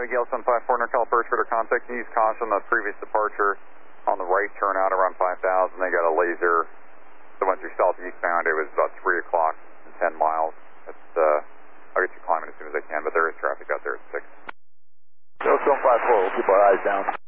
Gale 754 NorCal approach for their contact. Use caution. The previous departure on the right turnout around 5,000. They got a laser. So once you're southeastbound, it was about 3 o'clock and 10 miles. I'll get you climbing as soon as I can, but there is traffic out there at 6. Gale 754, we'll keep our eyes down.